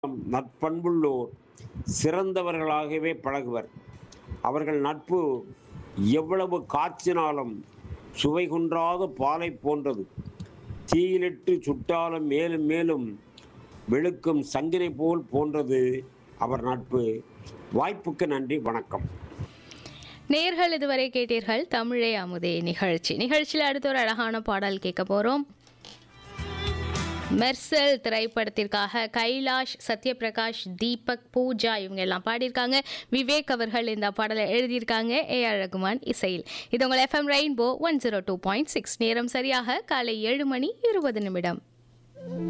நற்பண்புள்ளோர் சிறந்தவர்களாகவே பழகுவர். அவர்கள் நட்பு எவ்வளவு காய்ச்சினாலும் சுவை குன்றாத பாலைப் போன்றது. தீயிலிட்டு சுட்டாலும் மேலும் மேலும் வெளுக்கும் சங்கினை போல் போன்றது அவர் நட்பு. வாய்ப்புக்கு நன்றி, வணக்கம். நேர்கள் இதுவரை கேட்டீர்கள் தமிழே அமுதே நிகழ்ச்சியில் அடுத்த ஒரு அழகான பாடல் கேட்க போறோம். மெர்சல் திரைப்படத்திற்காக கைலாஷ், சத்யபிரகாஷ், தீபக், பூஜா இவங்க எல்லாம் பாடியிருக்காங்க. விவேக் அவர்கள் இந்த பாடலை எழுதியிருக்காங்க. ஏ.ஆர். ரகுமான் இசையில். இது உங்கள் FM ரெயின்போ 102.6. நேரம் சரியாக காலை 7:20.